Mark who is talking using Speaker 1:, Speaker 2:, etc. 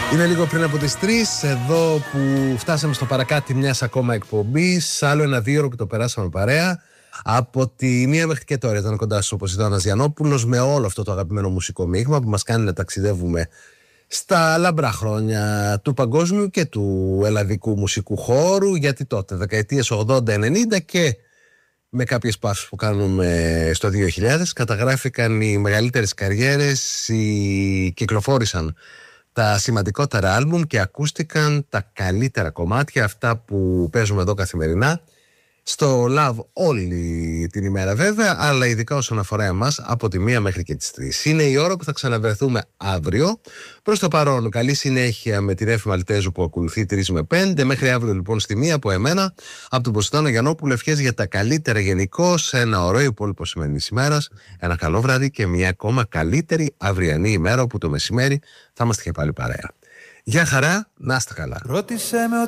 Speaker 1: Είναι λίγο πριν από τις 3, εδώ που φτάσαμε στο παρακάτι μιας ακόμα εκπομπής. Άλλο ένα 2ωρο που το περάσαμε παρέα. Από τη μία μέχρι και τώρα ήταν κοντά στους ο Ποσειδώνας Γιαννόπουλος με όλο αυτό το αγαπημένο μουσικό μείγμα που μας κάνει να ταξιδεύουμε στα λαμπρά χρόνια του παγκόσμιου και του ελλαδικού μουσικού χώρου. Γιατί τότε, δεκαετίες 80-90 και με κάποιες παύσεις που κάνουμε στο 2000, καταγράφηκαν οι μεγαλύτερες καριέρες, κυκλοφόρησαν τα σημαντικότερα άλμπουμ και ακούστηκαν τα καλύτερα κομμάτια, αυτά που παίζουμε εδώ καθημερινά στο Love όλη την ημέρα βέβαια, αλλά ειδικά όσον αφορά εμάς από τη 1 μέχρι και τις 3. Είναι η ώρα που θα ξαναβρεθούμε αύριο. Προς το παρόν, καλή συνέχεια με την Εύη Μαλτέζου που ακολουθεί 3 με 5. Μέχρι αύριο λοιπόν στη 1 από εμένα, από τον Ποσειδώνα Γιαννόπουλο, ευχές για τα καλύτερα γενικώς, ένα ωραίο υπόλοιπο σημερινής ημέρας, ένα καλό βράδυ και μια ακόμα καλύτερη αυριανή ημέρα, όπου το μεσημέρι θα είμαστε και πάλι παρέα. Γεια χαρά, να είστε καλά.